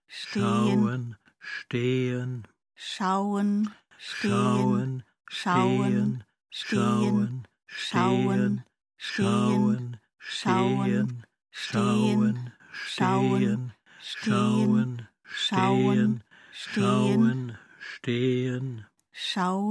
stehen, stehen, schauen, schauen, stehen, stehen, schauen, stehen, schauen, stehen, schauen, stehen, schauen, stehen, schauen, stehen, schauen, stehen, schauen,